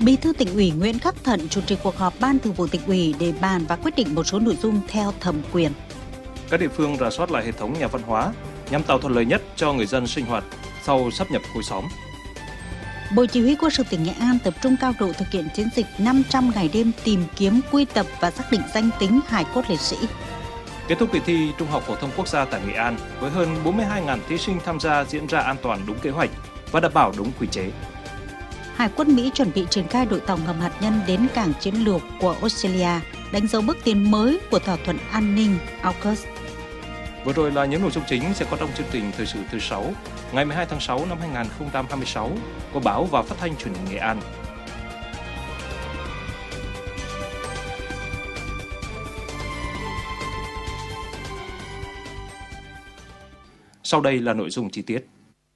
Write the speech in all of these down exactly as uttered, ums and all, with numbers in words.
Bí thư Tỉnh ủy Nguyễn Khắc Thận chủ trì cuộc họp Ban Thường vụ Tỉnh ủy để bàn và quyết định một số nội dung theo thẩm quyền. Các địa phương rà soát lại hệ thống nhà văn hóa nhằm tạo thuận lợi nhất cho người dân sinh hoạt sau sáp nhập khối xóm. Bộ Chỉ huy Quân sự tỉnh Nghệ An tập trung cao độ thực hiện chiến dịch năm trăm ngày đêm tìm kiếm, quy tập và xác định danh tính hài cốt liệt sĩ. Kết thúc kỳ thi Trung học phổ thông quốc gia tại Nghệ An với hơn bốn mươi hai nghìn thí sinh tham gia diễn ra an toàn đúng kế hoạch và đảm bảo đúng quy chế. Hải quân Mỹ chuẩn bị triển khai đội tàu ngầm hạt nhân đến cảng chiến lược của Australia, đánh dấu bước tiến mới của thỏa thuận an ninh AUKUS. Vừa rồi là những nội dung chính sẽ có trong chương trình thời sự thứ sáu, ngày mười hai tháng sáu năm hai nghìn không trăm hai mươi sáu của báo và phát thanh truyền hình Nghệ An. Sau đây là nội dung chi tiết.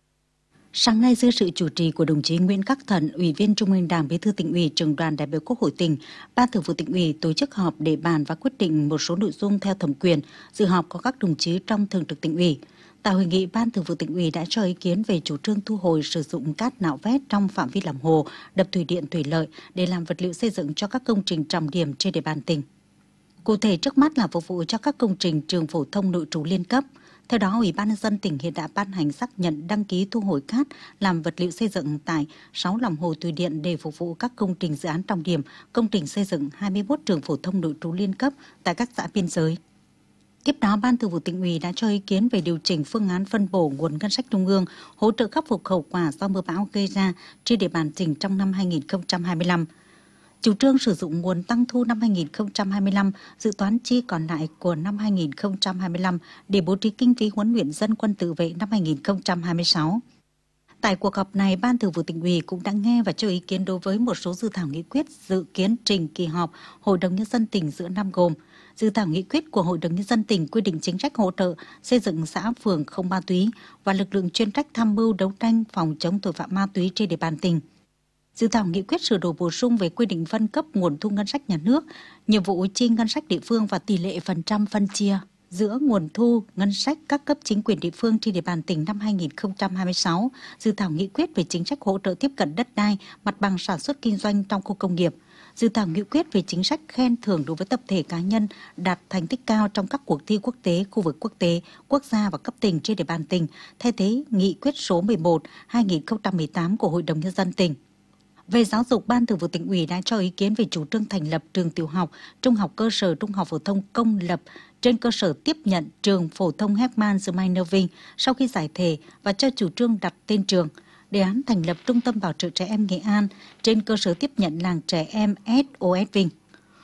Sáng nay dưới sự chủ trì của đồng chí Nguyễn Khắc Thận, Ủy viên Trung ương Đảng, Bí thư Tỉnh ủy, Trưởng đoàn đại biểu Quốc hội tỉnh, Ban Thường vụ Tỉnh ủy tổ chức họp để bàn và quyết định một số nội dung theo thẩm quyền. Dự họp có các đồng chí trong Thường trực Tỉnh ủy. Tại hội nghị, Ban Thường vụ Tỉnh ủy đã cho ý kiến về chủ trương thu hồi sử dụng cát nạo vét trong phạm vi lòng hồ, đập thủy điện, thủy lợi để làm vật liệu xây dựng cho các công trình trọng điểm trên địa bàn tỉnh. Cụ thể, trước mắt là phục vụ cho các công trình trường phổ thông nội trú liên cấp. Theo đó, Ủy ban nhân dân tỉnh hiện đã ban hành xác nhận đăng ký thu hồi cát làm vật liệu xây dựng tại sáu lòng hồ thủy điện để phục vụ các công trình dự án trọng điểm, công trình xây dựng hai mươi mốt trường phổ thông nội trú liên cấp tại các xã biên giới. Tiếp đó, Ban Thường vụ Tỉnh ủy đã cho ý kiến về điều chỉnh phương án phân bổ nguồn ngân sách trung ương hỗ trợ khắc phục hậu quả do mưa bão gây ra trên địa bàn tỉnh trong năm hai nghìn không trăm hai mươi lăm. Chủ trương sử dụng nguồn tăng thu năm hai nghìn không trăm hai mươi lăm, dự toán chi còn lại của năm hai nghìn không trăm hai mươi lăm để bố trí kinh phí huấn luyện dân quân tự vệ năm hai nghìn không trăm hai mươi sáu. Tại cuộc họp này, Ban Thường vụ Tỉnh ủy cũng đã nghe và cho ý kiến đối với một số dự thảo nghị quyết dự kiến trình kỳ họp Hội đồng Nhân dân tỉnh giữa năm gồm dự thảo nghị quyết của Hội đồng Nhân dân tỉnh quy định chính sách hỗ trợ xây dựng xã phường không ma túy và lực lượng chuyên trách tham mưu đấu tranh phòng chống tội phạm ma túy trên địa bàn tỉnh. Dự thảo nghị quyết sửa đổi bổ sung về quy định phân cấp nguồn thu ngân sách nhà nước, nhiệm vụ chi ngân sách địa phương và tỷ lệ phần trăm phân chia giữa nguồn thu ngân sách các cấp chính quyền địa phương trên địa bàn tỉnh năm hai nghìn không trăm hai mươi sáu, dự thảo nghị quyết về chính sách hỗ trợ tiếp cận đất đai, mặt bằng sản xuất kinh doanh trong khu công nghiệp, dự thảo nghị quyết về chính sách khen thưởng đối với tập thể cá nhân đạt thành tích cao trong các cuộc thi quốc tế, khu vực quốc tế, quốc gia và cấp tỉnh trên địa bàn tỉnh, thay thế nghị quyết số mười một trên hai nghìn không trăm mười tám của Hội đồng Nhân dân tỉnh. Về giáo dục, Ban Thường vụ Tỉnh ủy đã cho ý kiến về chủ trương thành lập trường tiểu học, trung học cơ sở, trung học phổ thông công lập trên cơ sở tiếp nhận trường phổ thông Heckman Zmainoving sau khi giải thể và cho chủ trương đặt tên trường. Đề án thành lập trung tâm bảo trợ trẻ em Nghệ An trên cơ sở tiếp nhận làng trẻ em ét ô ét Vinh.